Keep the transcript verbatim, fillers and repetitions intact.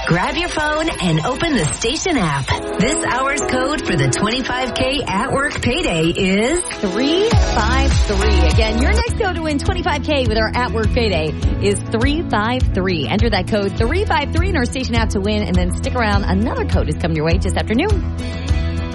Grab your phone and open the station app. This hour's code for the twenty-five K at work payday is three five three. Again, your next code to win twenty-five K with our at work payday is three five three. Enter that code three five three in our station app to win, and then stick around. Another code is coming your way this afternoon.